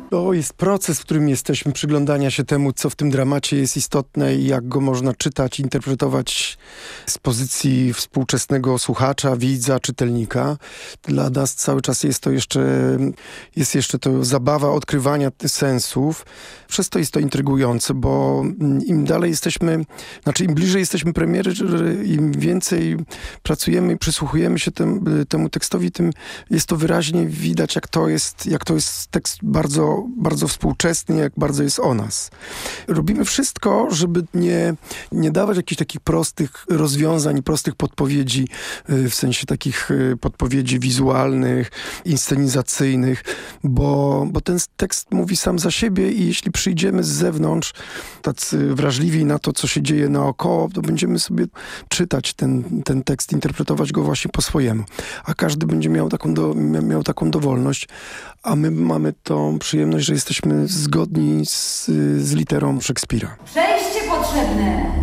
To jest proces, w którym jesteśmy, przyglądania się temu, co w tym dramacie jest istotne i jak go można czytać, interpretować z pozycji współczesnego słuchacza, widza, czytelnika. Dla nas cały czas jest jeszcze to zabawa odkrywania sensów. Przez to jest to intrygujące, bo im dalej jesteśmy, im bliżej jesteśmy premiery, im więcej pracujemy i przysłuchujemy się temu tekstowi, tym jest to wyraźnie widać, jak to jest tekst bardzo, bardzo współczesny, jak bardzo jest o nas. Robimy wszystko, żeby nie dawać jakichś takich prostych rozwiązań, prostych podpowiedzi, w sensie takich podpowiedzi wizualnych, inscenizacyjnych, bo ten tekst mówi sam za siebie i jeśli przyjdziemy z zewnątrz, tacy wrażliwi na to, co się dzieje naokoło, to będziemy sobie czytać ten tekst, interpretować go właśnie po swojemu. A każdy będzie miał taką dowolność, a my mamy tą przyjemność, że jesteśmy zgodni z literą Szekspira. Przejście potrzebne!